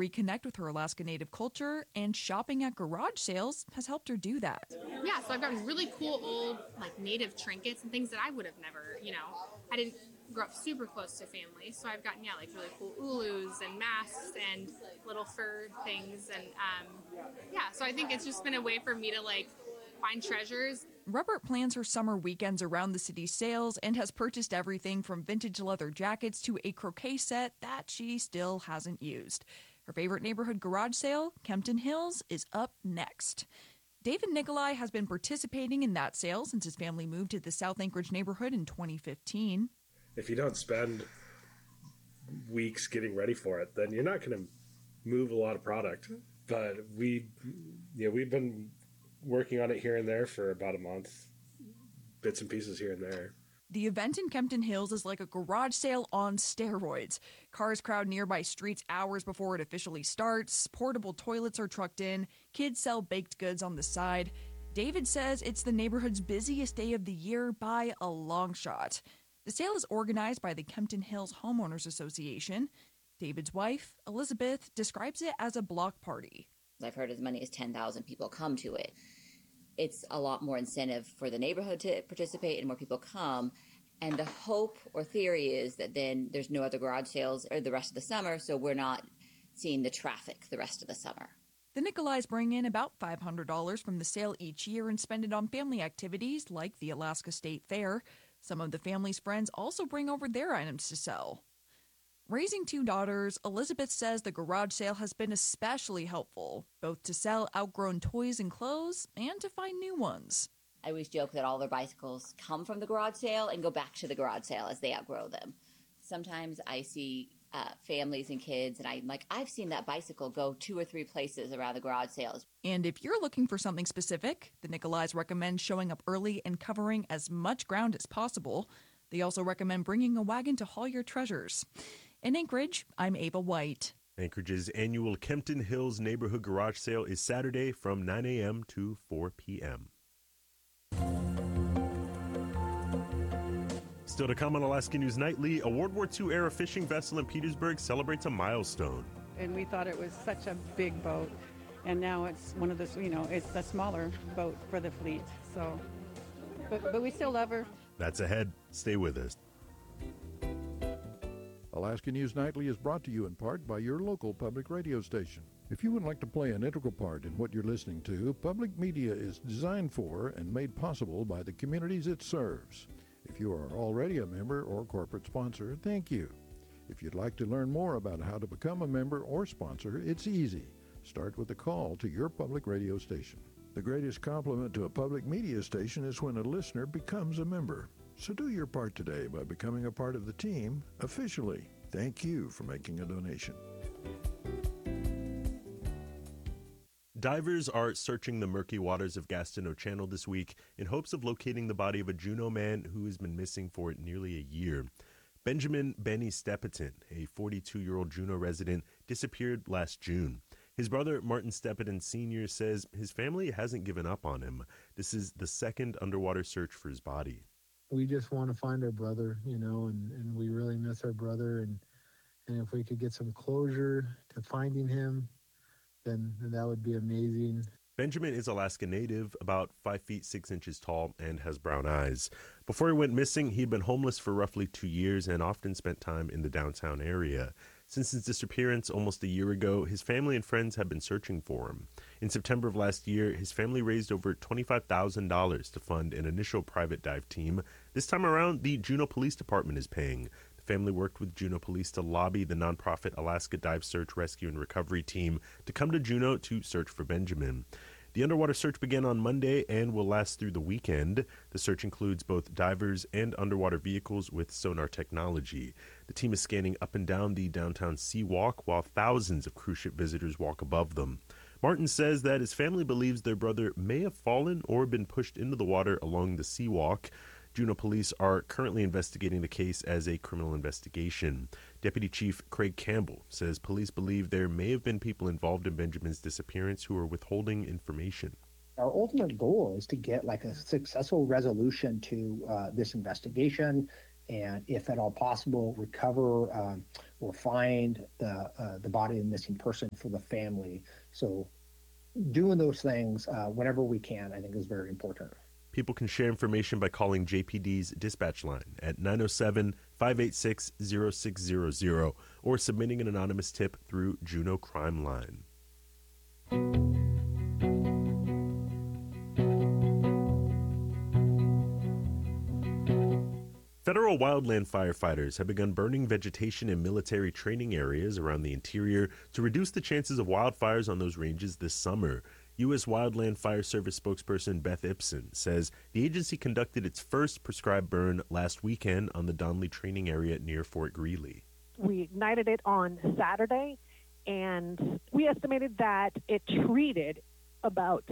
reconnect with her Alaska Native culture, and shopping at garage sales has helped her do that. Yeah, so I've gotten really cool old like native trinkets and things that I would have never, I didn't grow up super close to family, so I've gotten like really cool ulus and masks and little fur things, and so I think it's just been a way for me to like find treasures. Robert plans her summer weekends around the city's sales and has purchased everything from vintage leather jackets to a croquet set that she still hasn't used. Her favorite neighborhood garage sale, Kempton Hills, is up next. David Nikolai has been participating in that sale since his family moved to the South Anchorage neighborhood in 2015. If you don't spend weeks getting ready for it, then you're not going to move a lot of product. But we've been working on it here and there for about a month, bits and pieces here and there. The event in Kempton Hills is like a garage sale on steroids. Cars crowd nearby streets hours before it officially starts. Portable toilets are trucked in. Kids sell baked goods on the side. David says it's the neighborhood's busiest day of the year by a long shot. The sale is organized by the Kempton Hills Homeowners Association. David's wife, Elizabeth, describes it as a block party. I've heard as many as 10,000 people come to it. It's a lot more incentive for the neighborhood to participate and more people come. And the hope or theory is that then there's no other garage sales or the rest of the summer, so we're not seeing the traffic the rest of the summer. The Nikolais bring in about $500 from the sale each year and spend it on family activities like the Alaska State Fair. Some of the family's friends also bring over their items to sell. Raising two daughters, Elizabeth says the garage sale has been especially helpful, both to sell outgrown toys and clothes and to find new ones. I always joke that all their bicycles come from the garage sale and go back to the garage sale as they outgrow them. Sometimes I see families and kids, and I'm like, I've seen that bicycle go 2 or 3 places around the garage sales. And if you're looking for something specific, the Nikolais recommend showing up early and covering as much ground as possible. They also recommend bringing a wagon to haul your treasures. In Anchorage, I'm Ava White. Anchorage's annual Kempton Hills Neighborhood Garage Sale is Saturday from 9 a.m. to 4 p.m. Still to come on Alaska News Nightly, a World War II era fishing vessel in Petersburg celebrates a milestone. And we thought it was such a big boat, and now it's one of the, it's the smaller boat for the fleet. So, but we still love her. That's ahead. Stay with us. Alaska News Nightly is brought to you in part by your local public radio station. If you would like to play an integral part in what you're listening to, public media is designed for and made possible by the communities it serves. If you are already a member or corporate sponsor, thank you. If you'd like to learn more about how to become a member or sponsor, it's easy. Start with a call to your public radio station. The greatest compliment to a public media station is when a listener becomes a member. So do your part today by becoming a part of the team officially. Thank you for making a donation. Divers are searching the murky waters of Gastineau Channel this week in hopes of locating the body of a Juneau man who has been missing for nearly a year. Benjamin Benny Stepeton, a 42-year-old Juneau resident, disappeared last June. His brother, Martin Stepeton Sr., says his family hasn't given up on him. This is the second underwater search for his body. We just want to find our brother, and we really miss our brother. And if we could get some closure to finding him, then that would be amazing. Benjamin is Alaska Native, about 5 feet 6 inches tall, and has brown eyes. Before he went missing, he'd been homeless for roughly 2 years and often spent time in the downtown area. Since his disappearance almost a year ago, his family and friends have been searching for him. In September of last year, his family raised over $25,000 to fund an initial private dive team. This time around, the Juneau Police Department is paying. The family worked with Juneau Police to lobby the nonprofit Alaska Dive Search, Rescue, and Recovery Team to come to Juneau to search for Benjamin. The underwater search began on Monday and will last through the weekend. The search includes both divers and underwater vehicles with sonar technology. The team is scanning up and down the downtown Seawalk while thousands of cruise ship visitors walk above them. Martin says that his family believes their brother may have fallen or been pushed into the water along the Seawalk. Juneau police are currently investigating the case as a criminal investigation. Deputy Chief Craig Campbell says police believe there may have been people involved in Benjamin's disappearance who are withholding information. Our ultimate goal is to get a successful resolution to this investigation and, if at all possible, recover or find the body of the missing person for the family. So doing those things whenever we can, I think, is very important. People can share information by calling JPD's dispatch line at 907-586-0600 or submitting an anonymous tip through Juneau Crime Line. Federal wildland firefighters have begun burning vegetation in military training areas around the interior to reduce the chances of wildfires on those ranges this summer. U.S. Wildland Fire Service spokesperson Beth Ipson says the agency conducted its first prescribed burn last weekend on the Donley training area near Fort Greely. We ignited it on Saturday, and we estimated that it treated about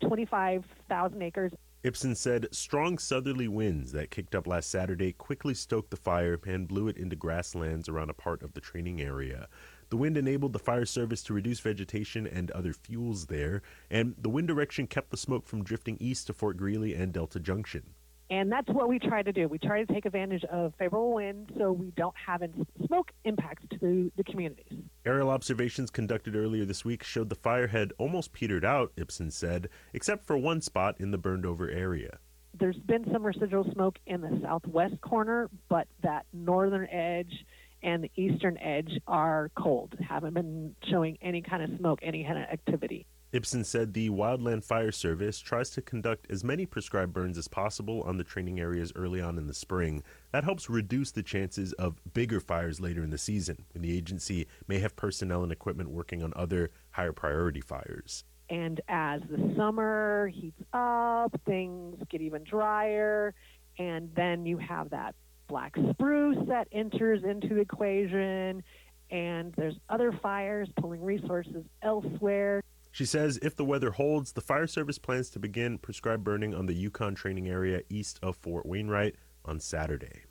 25,000 acres. Ipson said strong southerly winds that kicked up last Saturday quickly stoked the fire and blew it into grasslands around a part of the training area. The wind enabled the fire service to reduce vegetation and other fuels there, and the wind direction kept the smoke from drifting east to Fort Greely and Delta Junction. And that's what we try to do. We try to take advantage of favorable wind so we don't have any smoke impacts to the communities. Aerial observations conducted earlier this week showed the fire had almost petered out, Ipson said, except for one spot in the burned-over area. There's been some residual smoke in the southwest corner, but that northern edge and the eastern edge are cold, haven't been showing any kind of smoke, any kind of activity. Ipson said the Wildland Fire Service tries to conduct as many prescribed burns as possible on the training areas early on in the spring. That helps reduce the chances of bigger fires later in the season, when the agency may have personnel and equipment working on other higher priority fires. And as the summer heats up, things get even drier, and then you have that black spruce that enters into the equation, and there's other fires pulling resources elsewhere. She says if the weather holds, the fire service plans to begin prescribed burning on the Yukon training area east of Fort Wainwright on Saturday.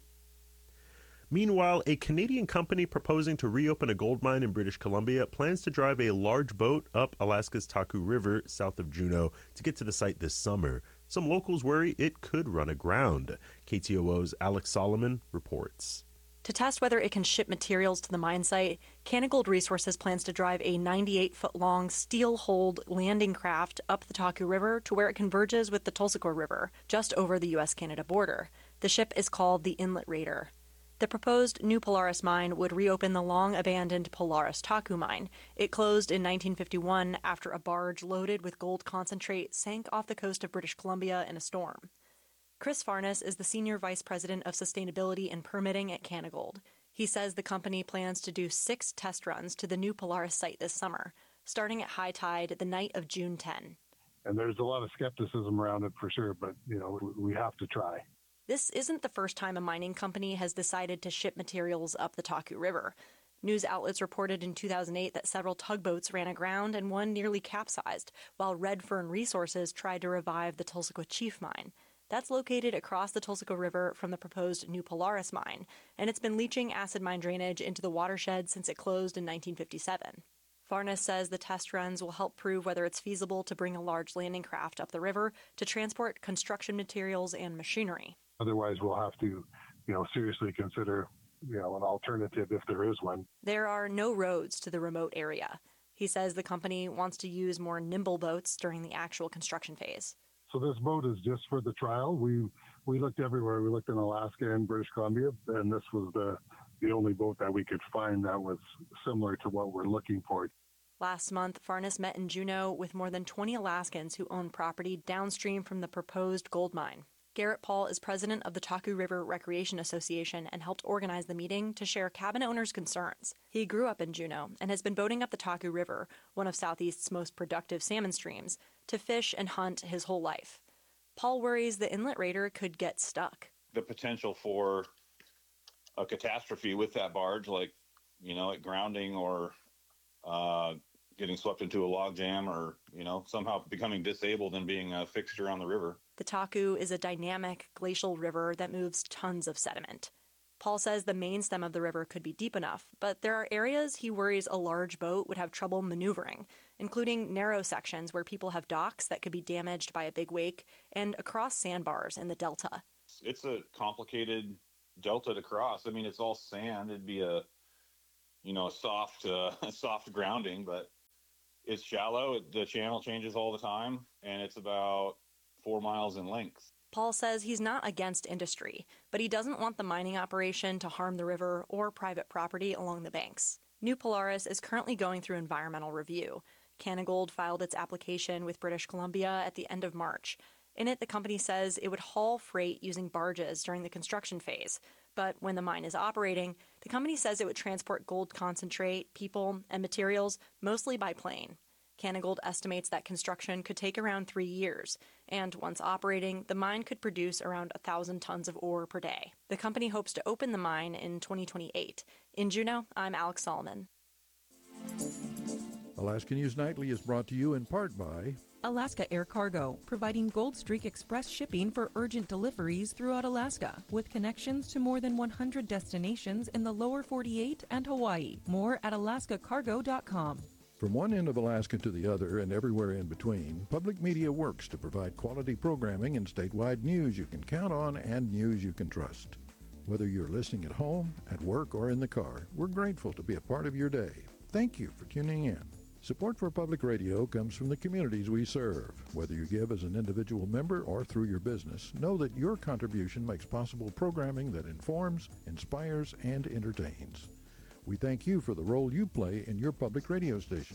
Meanwhile, a Canadian company proposing to reopen a gold mine in British Columbia plans to drive a large boat up Alaska's Taku River south of Juneau to get to the site this summer. Some locals worry it could run aground. KTOO's Alex Solomon reports. To test whether it can ship materials to the mine site, Canagold Resources plans to drive a 98-foot-long steel-hulled landing craft up the Taku River to where it converges with the Tulsiko River, just over the U.S.-Canada border. The ship is called the Inlet Raider. The proposed new Polaris mine would reopen the long-abandoned Polaris Taku mine. It closed in 1951 after a barge loaded with gold concentrate sank off the coast of British Columbia in a storm. Chris Farnes is the Senior Vice President of Sustainability and Permitting at Canagold. He says the company plans to do 6 test runs to the new Polaris site this summer, starting at high tide the night of June 10. And there's a lot of skepticism around it for sure, but, we have to try. This isn't the first time a mining company has decided to ship materials up the Taku River. News outlets reported in 2008 that several tugboats ran aground and one nearly capsized, while Redfern Resources tried to revive the Tulsiko Chief mine. That's located across the Tulsiko River from the proposed new Polaris mine, and it's been leaching acid mine drainage into the watershed since it closed in 1957. Farnes says the test runs will help prove whether it's feasible to bring a large landing craft up the river to transport construction materials and machinery. Otherwise, we'll have to, seriously consider, an alternative if there is one. There are no roads to the remote area. He says the company wants to use more nimble boats during the actual construction phase. So this boat is just for the trial. We looked everywhere. We looked in Alaska and British Columbia, and this was the only boat that we could find that was similar to what we're looking for. Last month, Farnes met in Juneau with more than 20 Alaskans who own property downstream from the proposed gold mine. Garrett Paul is president of the Taku River Recreation Association and helped organize the meeting to share cabin owners' concerns. He grew up in Juneau and has been boating up the Taku River, one of Southeast's most productive salmon streams, to fish and hunt his whole life. Paul worries the Inlet Raider could get stuck. The potential for a catastrophe with that barge, like, it grounding or getting swept into a log jam or, somehow becoming disabled and being a fixture on the river. The Taku is a dynamic glacial river that moves tons of sediment. Paul says the main stem of the river could be deep enough, but there are areas he worries a large boat would have trouble maneuvering, including narrow sections where people have docks that could be damaged by a big wake and across sandbars in the delta. It's a complicated delta to cross. I mean, it's all sand. It'd be a a soft, soft grounding, but it's shallow. The channel changes all the time, and it's about 4 miles in length. Paul says he's not against industry, but he doesn't want the mining operation to harm the river or private property along the banks. New Polaris is currently going through environmental review. Canagold filed its application with British Columbia at the end of March. In it, the company says it would haul freight using barges during the construction phase. But when the mine is operating, the company says it would transport gold concentrate, people, and materials mostly by plane. Canagold estimates that construction could take around 3 years, and once operating, the mine could produce around 1,000 tons of ore per day. The company hopes to open the mine in 2028. In Juneau, I'm Alex Solomon. Alaska News Nightly is brought to you in part by Alaska Air Cargo, providing Gold Streak Express shipping for urgent deliveries throughout Alaska, with connections to more than 100 destinations in the lower 48 and Hawaii. More at alaskacargo.com. From one end of Alaska to the other and everywhere in between, public media works to provide quality programming and statewide news you can count on and news you can trust. Whether you're listening at home, at work, or in the car, we're grateful to be a part of your day. Thank you for tuning in. Support for public radio comes from the communities we serve. Whether you give as an individual member or through your business, know that your contribution makes possible programming that informs, inspires, and entertains. We thank you for the role you play in your public radio station.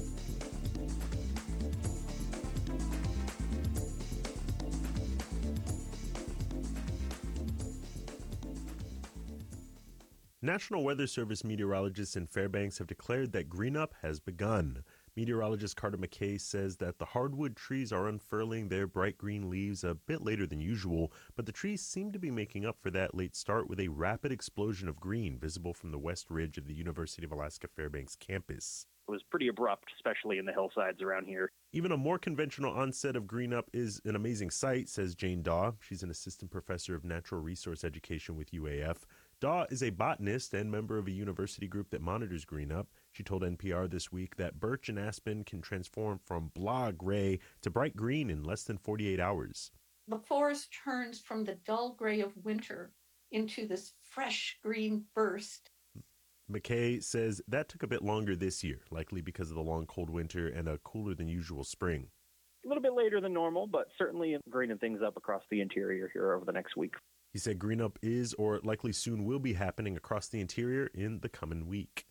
National Weather Service meteorologists in Fairbanks have declared that greenup has begun. Meteorologist Carter McKay says that the hardwood trees are unfurling their bright green leaves a bit later than usual, but the trees seem to be making up for that late start with a rapid explosion of green visible from the west ridge of the University of Alaska Fairbanks campus. It was pretty abrupt, especially in the hillsides around here. Even a more conventional onset of greenup is an amazing sight, says Jane Daw. She's an assistant professor of natural resource education with UAF. Daw is a botanist and member of a university group that monitors greenup. She told NPR this week that birch and aspen can transform from blah gray to bright green in less than 48 hours. The forest turns from the dull gray of winter into this fresh green burst. McKay says that took a bit longer this year, likely because of the long cold winter and a cooler than usual spring. A little bit later than normal, but certainly greening things up across the interior here over the next week. He said greenup is, or likely soon will be, happening across the interior in the coming week.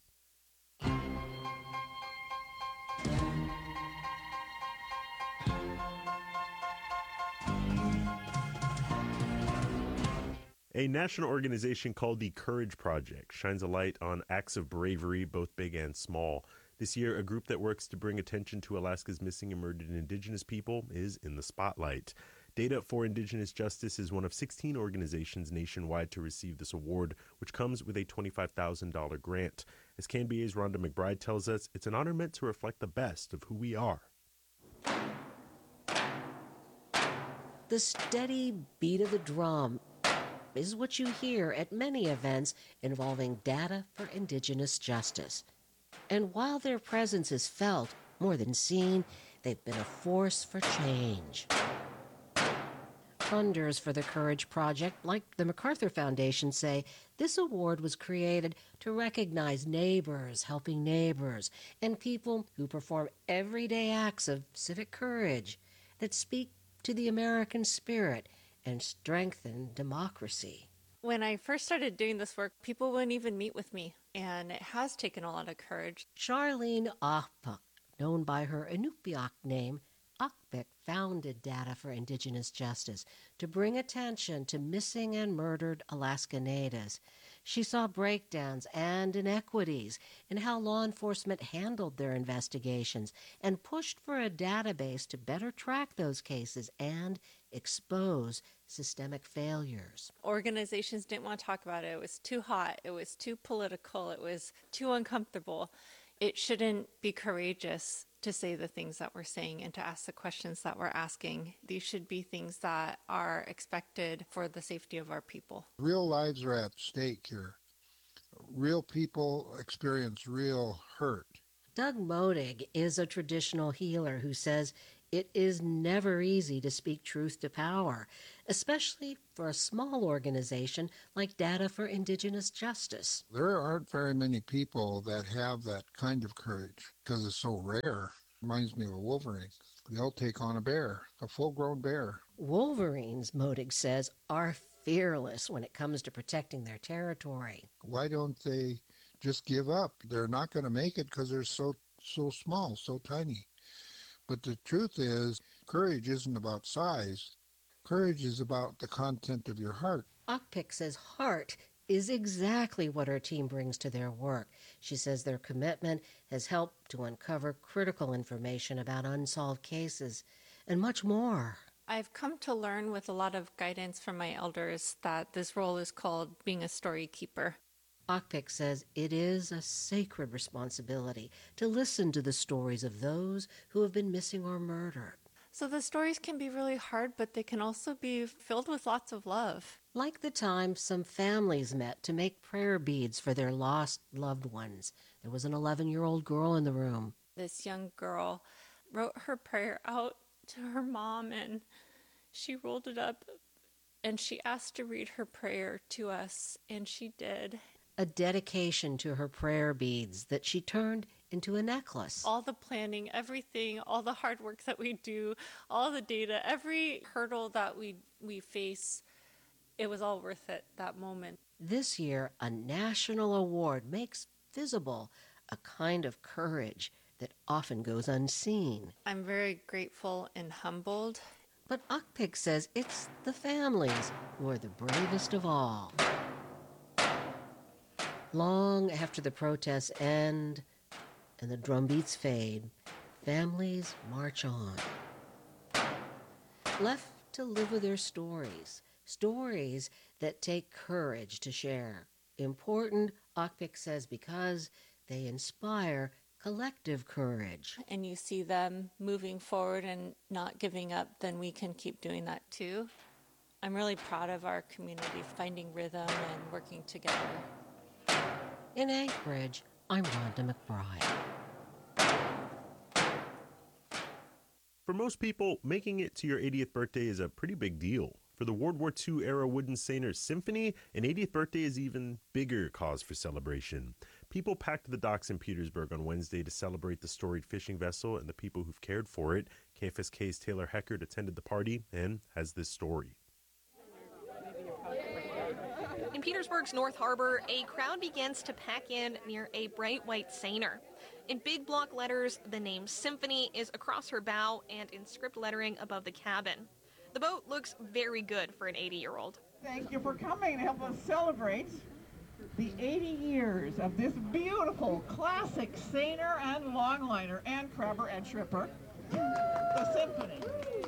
A national organization called the Courage Project shines a light on acts of bravery, both big and small. This year, a group that works to bring attention to Alaska's missing and murdered Indigenous people is in the spotlight. Data for Indigenous Justice is one of 16 organizations nationwide to receive this award, which comes with a $25,000 grant. As KNBA's Rhonda McBride tells us, it's an honor meant to reflect the best of who we are. The steady beat of the drum is what you hear at many events involving data for Indigenous justice. And while their presence is felt more than seen, they've been a force for change. Funders for the Courage Project, like the MacArthur Foundation, say this award was created to recognize neighbors helping neighbors and people who perform everyday acts of civic courage that speak to the American spirit and strengthen democracy. When I first started doing this work, people wouldn't even meet with me, and it has taken a lot of courage. Charlene Ahpuk, known by her Inupiaq name, Ahpuk founded Data for Indigenous Justice to bring attention to missing and murdered Alaska Natives. She saw breakdowns and inequities in how law enforcement handled their investigations and pushed for a database to better track those cases and expose systemic failures. Organizations didn't want to talk about it. It was too hot. It was too political. It was too uncomfortable. It shouldn't be courageous to say the things that we're saying and to ask the questions that we're asking. These should be things that are expected for the safety of our people. Real lives are at stake here. Real people experience real hurt. Doug Modig is a traditional healer who says It is never easy to speak truth to power, especially for a small organization like Data for Indigenous Justice. There aren't very many people that have that kind of courage because it's so rare. Reminds me of a wolverine. They'll take on a bear, a full-grown bear. Wolverines, Modig says, are fearless when it comes to protecting their territory. Why don't they just give up? They're not going to make it because they're so small, so tiny. But the truth is, courage isn't about size. Courage is about the content of your heart. Okpik says heart is exactly what her team brings to their work. She says their commitment has helped to uncover critical information about unsolved cases and much more. I've come to learn with a lot of guidance from my elders that this role is called being a story keeper. Okpik says it is a sacred responsibility to listen to the stories of those who have been missing or murdered. So the stories can be really hard, but they can also be filled with lots of love. Like the time some families met to make prayer beads for their lost loved ones. There was an 11-year-old girl in the room. This young girl wrote her prayer out to her mom, and she rolled it up, and she asked to read her prayer to us, and she did. A dedication to her prayer beads that she turned into a necklace. All the planning, everything, all the hard work that we do, all the data, every hurdle that we face, it was all worth it, that moment. This year, a national award makes visible a kind of courage that often goes unseen. I'm very grateful and humbled. But Okpik says it's the families who are the bravest of all. Long after the protests end and the drumbeats fade, families march on. Left to live with their stories, stories that take courage to share. Important, Okpik says, because they inspire collective courage. And you see them moving forward and not giving up, then we can keep doing that too. I'm really proud of our community finding rhythm and working together. In Anchorage, I'm Rhonda McBride. For most people, making it to your 80th birthday is a pretty big deal. For the World War II era wooden seiner Symphony, an 80th birthday is even bigger cause for celebration. People packed the docks in Petersburg on Wednesday to celebrate the storied fishing vessel and the people who've cared for it. KFSK's Taylor Heckert attended the party and has this story. In Petersburg's North Harbor, a crowd begins to pack in near a bright white seiner. In big block letters, the name Symphony is across her bow and in script lettering above the cabin. The boat looks very good for an 80-year-old. Thank you for coming to help us celebrate the 80 years of this beautiful classic seiner and longliner and crabber and shripper, the Symphony.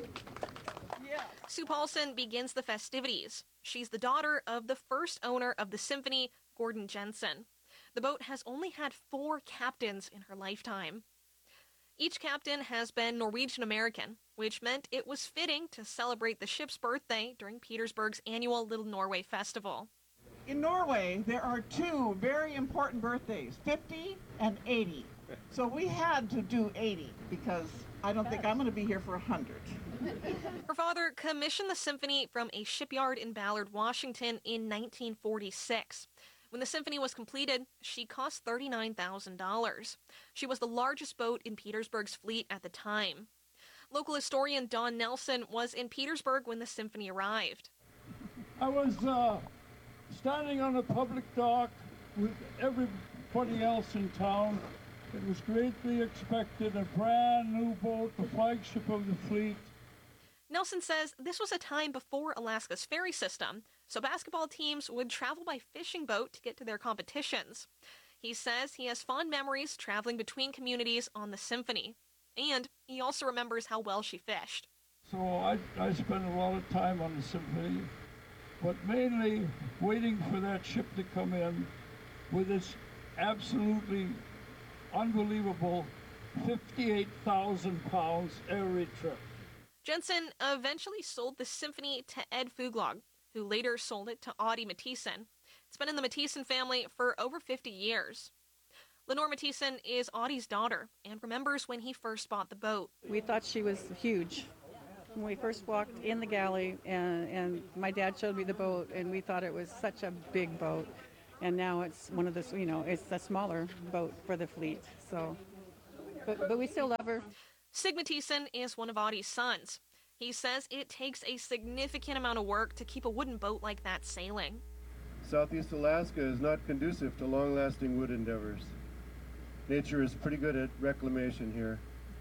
Yeah. Sue Paulson begins the festivities. She's the daughter of the first owner of the Symphony, Gordon Jensen. The boat has only had 4 captains in her lifetime. Each captain has been Norwegian American, which meant it was fitting to celebrate the ship's birthday during Petersburg's annual Little Norway Festival. In Norway, there are 2 very important birthdays, 50 and 80. So we had to do 80 because I don't think I'm going to be here for 100. Her father commissioned the Symphony from a shipyard in Ballard, Washington in 1946. When the Symphony was completed, she cost $39,000. She was the largest boat in Petersburg's fleet at the time. Local historian Don Nelson was in Petersburg when the Symphony arrived. I was standing on a public dock with everybody else in town. It was greatly expected, a brand new boat, the flagship of the fleet. Nelson says this was a time before Alaska's ferry system, so basketball teams would travel by fishing boat to get to their competitions. He says he has fond memories traveling between communities on the Symphony, and he also remembers how well she fished. So I spent a lot of time on the Symphony, but mainly waiting for that ship to come in with its absolutely unbelievable 58,000 pounds every trip. Jensen eventually sold the Symphony to Ed Fuglog, who later sold it to Audie Mathieson. It's been in the Mathieson family for over 50 years. Lenore Mathieson is Audie's daughter and remembers when he first bought the boat. We thought she was huge. When we first walked in the galley and my dad showed me the boat and we thought it was such a big boat. And now it's one of the, it's a smaller boat for the fleet. So, but we still love her. Sig Mathieson is one of Audie's sons. He says it takes a significant amount of work to keep a wooden boat like that sailing. Southeast Alaska is not conducive to long-lasting wood endeavors. Nature is pretty good at reclamation here.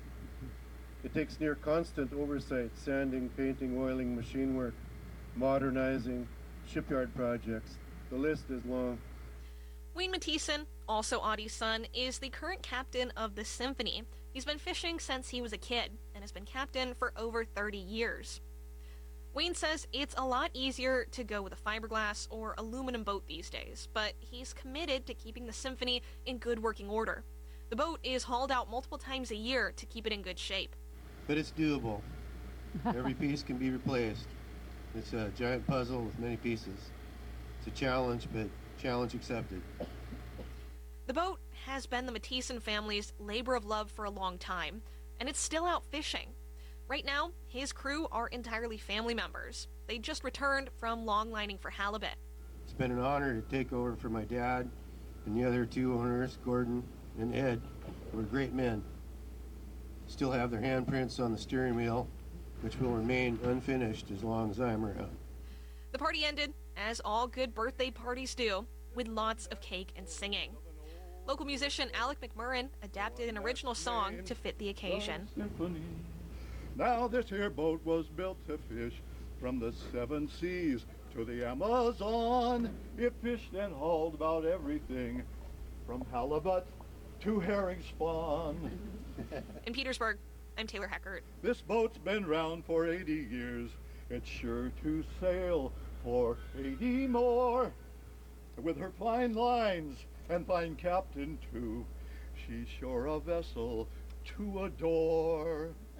It takes near constant oversight, sanding, painting, oiling, machine work, modernizing, shipyard projects. The list is long. Wayne Mathieson, also Audie's son, is the current captain of the Symphony. He's been fishing since he was a kid and has been captain for over 30 years. Wayne says it's a lot easier to go with a fiberglass or aluminum boat these days, but he's committed to keeping the Symphony in good working order. The boat is hauled out multiple times a year to keep it in good shape. But it's doable. Every piece can be replaced. It's a giant puzzle with many pieces. It's a challenge, but challenge accepted. The boat has been the Mathieson family's labor of love for a long time, and it's still out fishing. Right now, his crew are entirely family members. They just returned from longlining for halibut. It's been an honor to take over for my dad and the other two owners, Gordon and Ed, who were great men. Still have their handprints on the steering wheel, which will remain unfinished as long as I'm around. The party ended, as all good birthday parties do, with lots of cake and singing. Local musician Alec McMurrin adapted an original song to fit the occasion. Now this here boat was built to fish from the 7 seas to the Amazon. It fished and hauled about everything from halibut to herring spawn. In Petersburg, I'm Taylor Heckert. This boat's been round for 80 years. It's sure to sail for 80 more. With her fine lines and fine captain too, she's sure a vessel to adore.